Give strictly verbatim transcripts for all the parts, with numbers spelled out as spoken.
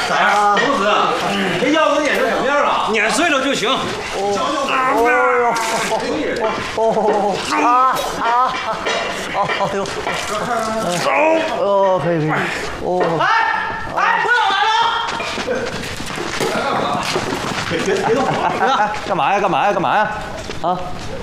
咋样，公子？这药都碾成什么样了？ 碾碎了就行。 哦哦啊啊！哦呦！走！哦，可以可以。哦。 哎哎，回老来了！ 来干嘛？别别别动！ 哎，干嘛呀？干嘛呀？干嘛呀？啊？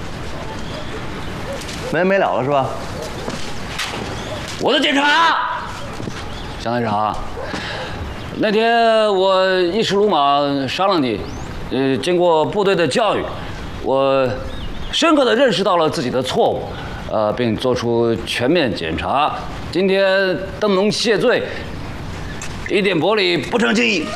没完没了了是吧？ 我的检查，江队长，那天我一时鲁莽杀了你，呃，经过部队的教育，我深刻的认识到了自己的错误，呃，并做出全面检查。今天登门谢罪，一点薄礼，不成敬意。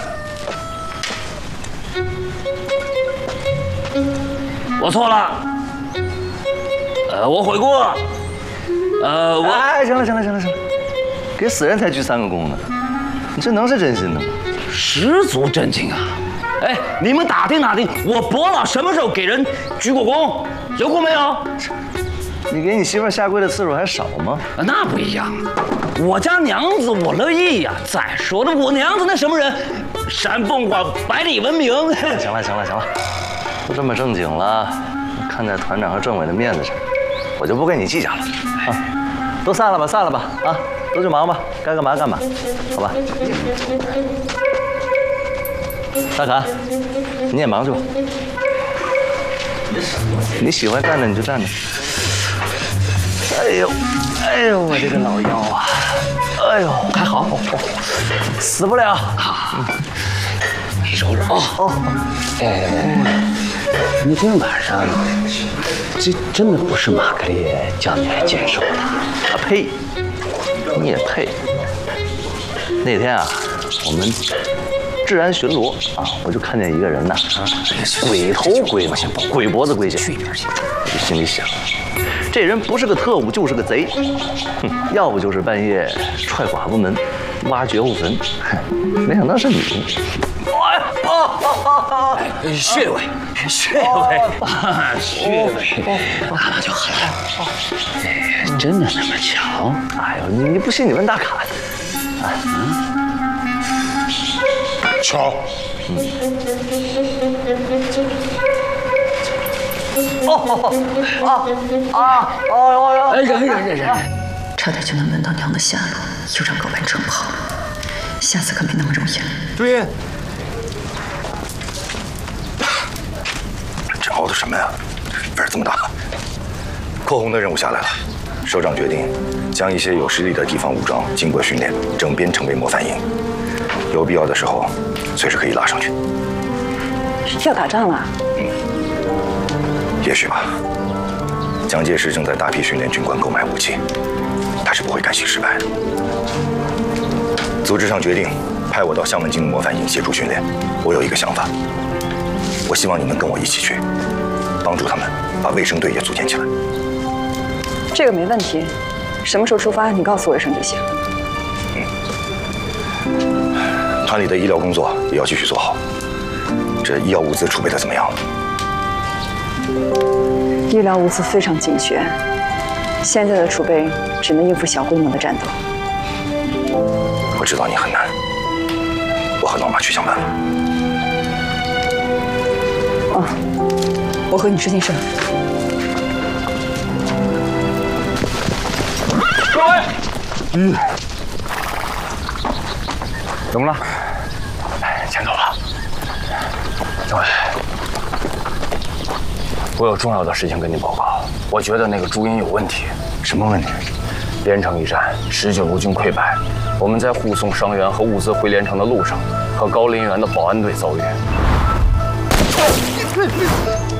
我错了，呃，我悔过。呃，我哎，行了行了行了行了，给死人才鞠三个躬呢，你这能是真心的吗？ 十足真情啊！哎，你们打听打听，我伯老什么时候给人鞠过躬？有过没有？ 你给你媳妇下跪的次数还少吗？ 那不一样，我家娘子我乐意呀。再说了，我娘子那什么人，山凤馆百里闻名。 行了行了行了，都这么正经了，看在团长和政委的面子上，我就不跟你计较了啊！都散了吧，散了吧啊！都去忙吧，该干嘛干嘛，好吧？大侃，你也忙去吧。你喜欢站着你就站着。哎呦，哎呦，我这个老腰啊！哎呦，还好，死不了。 好，揉揉哦哦。哎，那天晚上，这真的不是玛格丽叫你来坚守的？ 啊呸！你也配？那天啊，我们治安巡逻啊，我就看见一个人呐，鬼头鬼脑，鬼脖子鬼脚。去一边去！我就心里想，这人不是个特务就是个贼，哼，要不就是半夜踹寡妇门，挖绝户坟，没想到是你。哎哦， 穴位，穴位，穴位，那就好了。哎，真的那么巧？ 哎呦，你你不信你问大侃。啊， 巧。 嗯。哦啊啊！哦哟哟！ 哎，忍忍忍忍！ 差点就能闻到娘的下落，又让狗完成跑了，下次可没那么容易了。 朱茵，这熬的什么呀？味儿这么大！扩红的任务下来了，首长决定将一些有实力的地方武装经过训练，整编成为模范营，有必要的时候，随时可以拉上去。 要打仗了？ 嗯，也许吧。蒋介石正在大批训练军官购买武器，他是不会甘心失败的。组织上决定派我到项门京的模范营协助训练。我有一个想法，我希望你们跟我一起去，帮助他们把卫生队也组建起来。 这个没问题，什么时候出发？你告诉我一声就行。 嗯。团里的医疗工作也要继续做好。这医药物资储备的怎么样了？ 医疗物资非常紧缺，现在的储备只能应付小规模的战斗。 我知道你很难，我和老马去想办法。 哦，我和你是晋升。 各位， 嗯， 怎么了？ 先走了。政委，我有重要的事情跟你报告。我觉得那个朱茵有问题。什么问题？连城一战，十九路军溃败，我们在护送伤员和物资回连城的路上，和高林园的保安队遭遇。